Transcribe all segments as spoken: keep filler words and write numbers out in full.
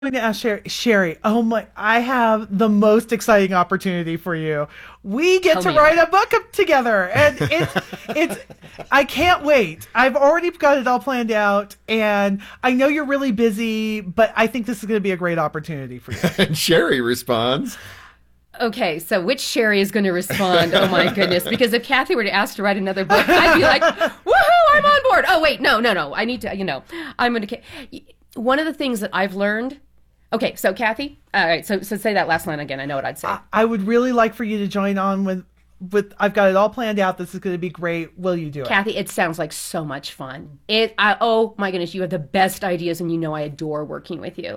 going to ask Sherry, Sherry, oh my, I have the most exciting opportunity for you. We get Tell to me write about a book up together, and it's, it's, I can't wait. I've already got it all planned out, and I know you're really busy, but I think this is going to be a great opportunity for you. And Sherry responds, Okay, so which Sherry is going to respond? Oh my goodness! Because if Kathy were to ask to write another book, I'd be like, "Woohoo! I'm on board." Oh wait, no, no, no. I need to. You know, I'm going to. One of the things that I've learned. Okay, so Kathy. All right, so so say that last line again. I know what I'd say. I, I would really like for you to join on with, with. I've got it all planned out. This is going to be great. Will you do it, Kathy? It sounds like so much fun. It. I, oh my goodness, you have the best ideas, and you know I adore working with you.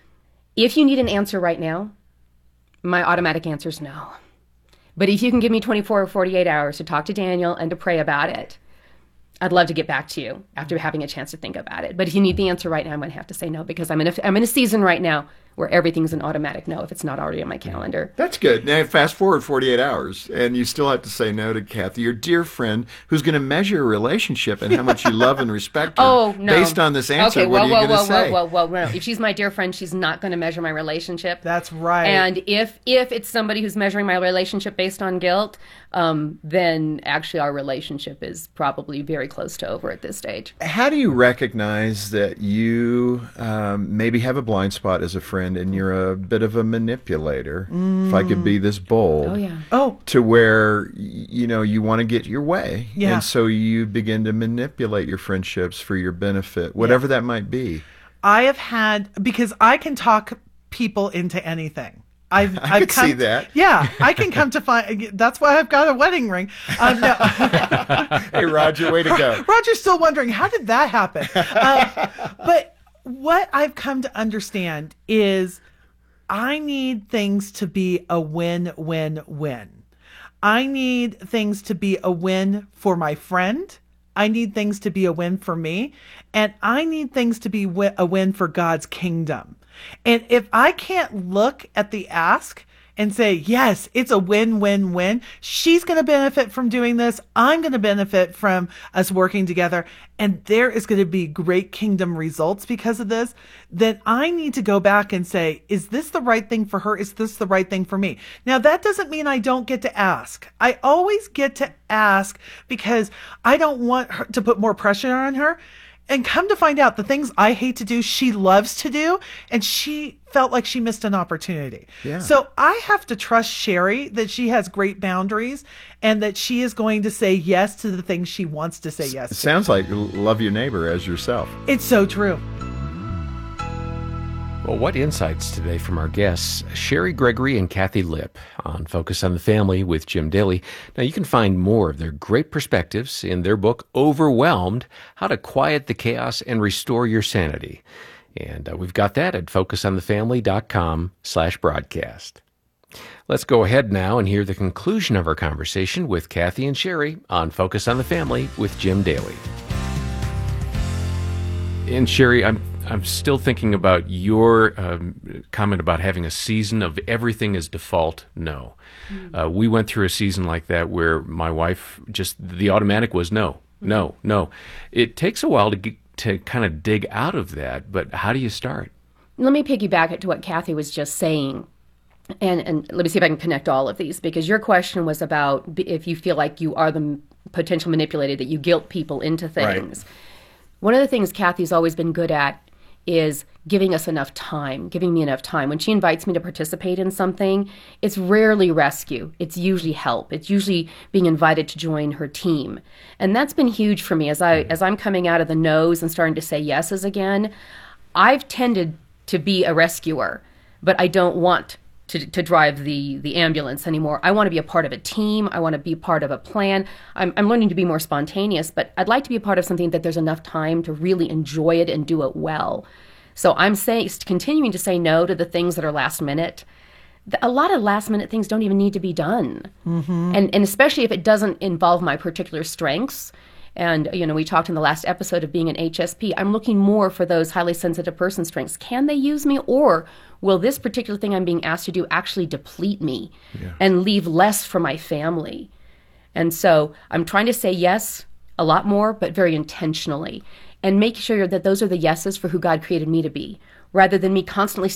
If you need an answer right now. My automatic answer is no. But if you can give me twenty-four or forty-eight hours to talk to Daniel and to pray about it, I'd love to get back to you after having a chance to think about it. But if you need the answer right now, I'm going to have to say no because I'm in a, I'm in a season right now where everything's an automatic no if it's not already on my calendar. That's good. Now, fast forward forty-eight hours, and you still have to say no to Kathy, your dear friend, who's going to measure your relationship and how much you love and respect her. Oh, no. Based on this answer, okay, what whoa, are you whoa, going to whoa, say? whoa, whoa, whoa, whoa. If she's my dear friend, she's not going to measure my relationship. That's right. And if if it's somebody who's measuring my relationship based on guilt, um, then actually our relationship is probably very close to over at this stage. How do you recognize that you um, maybe have a blind spot as a friend and you're a bit of a manipulator, mm. if I could be this bold, oh, yeah. oh. to where, you know, you want to get your way. Yeah. And so you begin to manipulate your friendships for your benefit, whatever yeah. that might be. I have had, because I can talk people into anything. I've, I I've could come, see that. Yeah, I can come to find. That's why I've got a wedding ring. Um, no. Hey, Roger, way to go. Roger's still wondering, how did that happen? Um, but what I've come to understand is I need things to be a win-win-win. I need things to be a win for my friend. I need things to be a win for me. And I need things to be a win for God's kingdom. And if I can't look at the ask and say, yes, it's a win-win-win, she's going to benefit from doing this. I'm going to benefit from us working together. And there is going to be great kingdom results because of this. Then I need to go back and say, is this the right thing for her? Is this the right thing for me? Now, that doesn't mean I don't get to ask. I always get to ask because I don't want her to put more pressure on her. And come to find out, the things I hate to do, she loves to do, and she felt like she missed an opportunity. Yeah. So I have to trust Sherry that she has great boundaries and that she is going to say yes to the things she wants to say yes It to. sounds like love your neighbor as yourself. It's so true. Well, what insights today from our guests, Sherry Gregory and Kathy Lipp, on Focus on the Family with Jim Daly. Now, you can find more of their great perspectives in their book, Overwhelmed, How to Quiet the Chaos and Restore Your Sanity. And uh, we've got that at focusonthefamily.com slash broadcast. Let's go ahead now and hear the conclusion of our conversation with Kathy and Sherry on Focus on the Family with Jim Daly. And Sherry, I'm I'm still thinking about your um, comment about having a season of everything is default. No. Mm-hmm. Uh, we went through a season like that where my wife just, the automatic was no, mm-hmm. no, no. It takes a while to get, to kind of dig out of that, but how do you start? Let me piggyback it to what Kathy was just saying. And, and let me see if I can connect all of these, because your question was about if you feel like you are the potential manipulator, that you guilt people into things. Right. One of the things Kathy's always been good at is giving us enough time, giving me enough time. When she invites me to participate in something, it's rarely rescue. It's usually help. It's usually being invited to join her team. And that's been huge for me as I as I'm coming out of the no's and starting to say yeses again. I've tended to be a rescuer, but I don't want to to drive the the ambulance anymore. I want to be a part of a team. I want to be part of a plan. I'm I'm learning to be more spontaneous, but I'd like to be a part of something that there's enough time to really enjoy it and do it well. So I'm saying, continuing to say no to the things that are last minute. A lot of last minute things don't even need to be done. Mm-hmm. And and especially if it doesn't involve my particular strengths. And, you know, we talked in the last episode of being an H S P. I'm looking more for those highly sensitive person strengths. Can they use me, or will this particular thing I'm being asked to do actually deplete me yeah. and leave less for my family? And so I'm trying to say yes a lot more, but very intentionally, and make sure that those are the yeses for who God created me to be. rather than me constantly